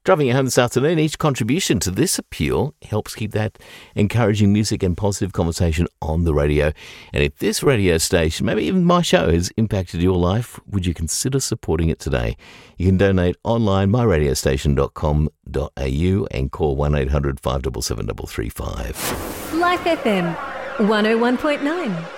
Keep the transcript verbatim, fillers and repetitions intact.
driving you home this afternoon. Each contribution to this appeal helps keep that encouraging music and positive conversation on the radio. And if this radio station, maybe even my show, has impacted your life, would you consider supporting it today? You can donate online, my radio station dot com dot a u, and call one eight hundred five seven seven three three five. Life F M one oh one point nine.